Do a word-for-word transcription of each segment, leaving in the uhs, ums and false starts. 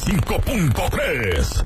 cinco punto tres.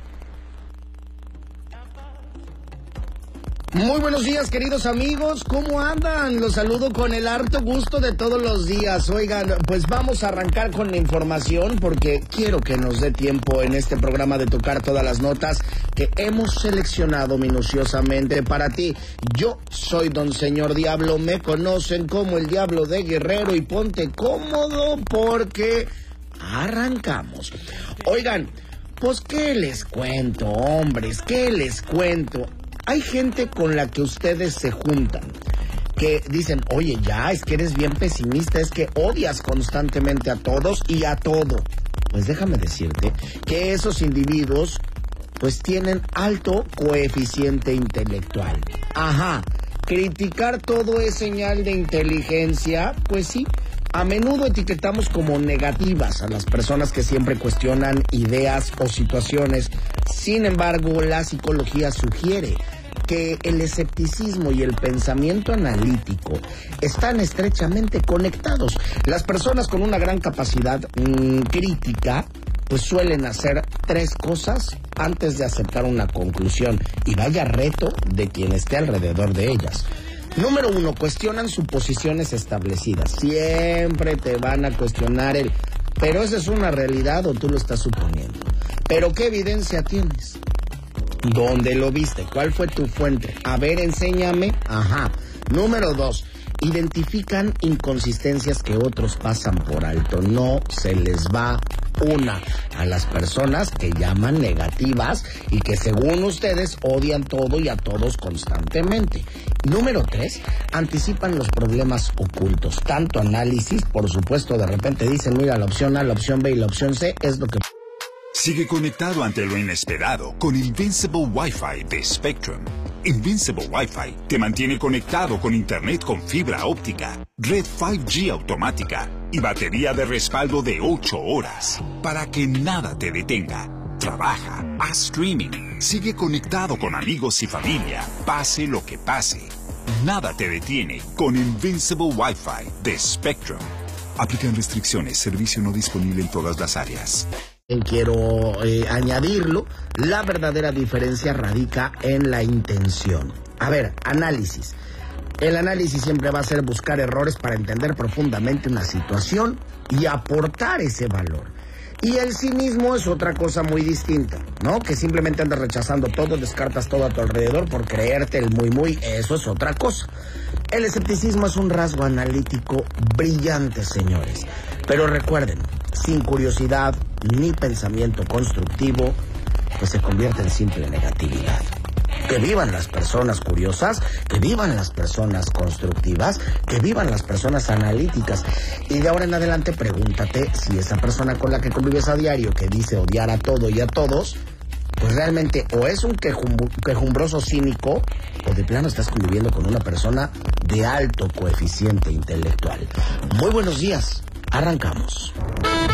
Muy buenos días, queridos amigos, ¿cómo andan? Los saludo con el harto gusto de todos los días. Oigan, pues vamos a arrancar con la información porque quiero que nos dé tiempo en este programa de tocar todas las notas que hemos seleccionado minuciosamente para ti. Yo soy Don Señor Diablo, me conocen como el Diablo de Guerrero y ponte cómodo porque arrancamos. Oigan, pues ¿qué les cuento, hombres? ¿Qué les cuento? Hay gente con la que ustedes se juntan, que dicen, oye, ya, es que eres bien pesimista, es que odias constantemente a todos y a todo. Pues déjame decirte que esos individuos, pues tienen alto coeficiente intelectual. Ajá, criticar todo es señal de inteligencia, pues sí. A menudo etiquetamos como negativas a las personas que siempre cuestionan ideas o situaciones. Sin embargo, la psicología sugiere que el escepticismo y el pensamiento analítico están estrechamente conectados. Las personas con una gran capacidad mmm, crítica pues suelen hacer tres cosas antes de aceptar una conclusión. Y vaya reto de quien esté alrededor de ellas. Número uno, cuestionan suposiciones establecidas. Siempre te van a cuestionar el, pero esa es una realidad o tú lo estás suponiendo. Pero ¿qué evidencia tienes? ¿Dónde lo viste? ¿Cuál fue tu fuente? A ver, enséñame. Ajá. Número dos, identifican inconsistencias que otros pasan por alto. No se les va una a las personas que llaman negativas y que según ustedes odian todo y a todos constantemente. Número tres, anticipan los problemas ocultos. Tanto análisis, por supuesto, de repente dicen, mira, la opción A, la opción B y la opción C es lo que... Sigue conectado ante lo inesperado con Invincible Wi-Fi de Spectrum. Invincible Wi-Fi te mantiene conectado con internet con fibra óptica, red cinco G automática y batería de respaldo de ocho horas para que nada te detenga. Trabaja, haz streaming, sigue conectado con amigos y familia, pase lo que pase. Nada te detiene con Invincible Wi-Fi de Spectrum. Aplican restricciones, servicio no disponible en todas las áreas. Quiero eh, añadirlo, la verdadera diferencia radica en la intención. A ver, análisis. El análisis siempre va a ser buscar errores para entender profundamente una situación y aportar ese valor. Y el cinismo es otra cosa muy distinta, ¿no? Que simplemente andas rechazando todo, descartas todo a tu alrededor por creerte el muy muy, eso es otra cosa. El escepticismo es un rasgo analítico brillante, señores. Pero recuerden, sin curiosidad ni pensamiento constructivo, pues se convierte en simple negatividad. Que vivan las personas curiosas, que vivan las personas constructivas, que vivan las personas analíticas. Y de ahora en adelante pregúntate si esa persona con la que convives a diario, que dice odiar a todo y a todos, pues realmente o es un quejum- quejumbroso cínico o de plano estás conviviendo con una persona de alto coeficiente intelectual. Muy buenos días, arrancamos.